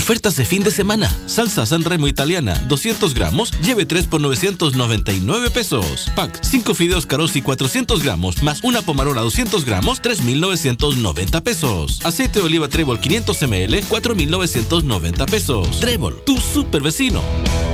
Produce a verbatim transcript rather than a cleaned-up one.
Ofertas de fin de semana. Salsa San Remo italiana, doscientos gramos, lleve tres por novecientos noventa y nueve pesos. Pack, cinco fideos Carosi cuatrocientos gramos, más una pomarola doscientos gramos, tres mil novecientos noventa pesos. Aceite de oliva Trébol quinientos mililitros, cuatro mil novecientos noventa pesos. Trébol, tu super vecino.